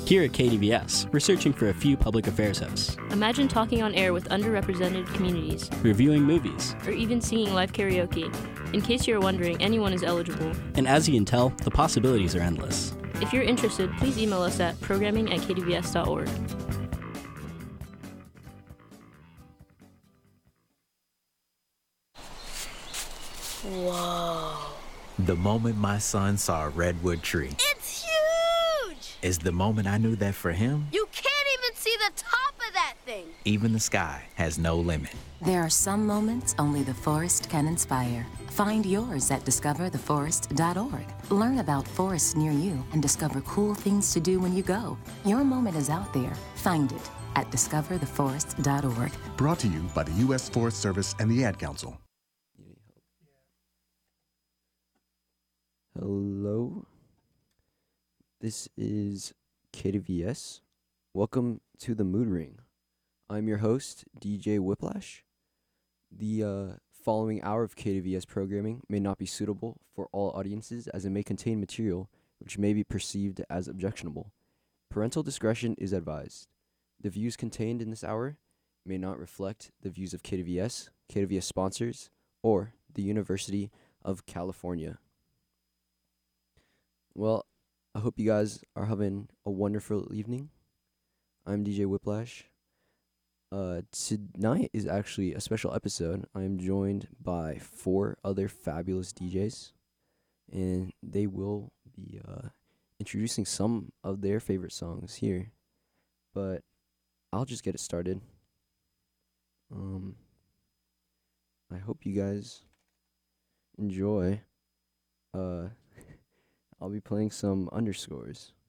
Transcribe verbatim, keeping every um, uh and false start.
Here at K D V S, we're searching for a few public affairs hosts, Imagine talking on air with underrepresented communities, reviewing movies, or even singing live karaoke. In case you're wondering, anyone is eligible. and as you can tell, the possibilities are endless. If you're interested, please email us at programming at k d v s dot org. Whoa. The moment my son saw a redwood tree It's huge! is the moment I knew that for him, You can't even see the top of that thing. even the sky has no limit. There are some moments only the forest can inspire. Find yours at discover the forest dot org. Learn about forests near you and discover cool things to do when you go. Your moment is out there. Find it at discover the forest dot org. Brought to you by the U S Forest Service and the Ad Council. Hello, this is K D V S. Welcome to the Mood Ring. I'm your host, D J Whiplash. The uh, following hour of K D V S programming may not be suitable for all audiences as it may contain material which may be perceived as objectionable. Parental discretion is advised. The views contained in this hour may not reflect the views of K D V S, K D V S sponsors, or the University of California. Well, I hope you guys are having a wonderful evening. I'm D J Whiplash. Uh, tonight is actually a special episode. I am joined by four other fabulous D Js, and they will be uh, introducing some of their favorite songs here. But I'll just get it started. Um, I hope you guys enjoy. Uh. I'll be playing some underscores.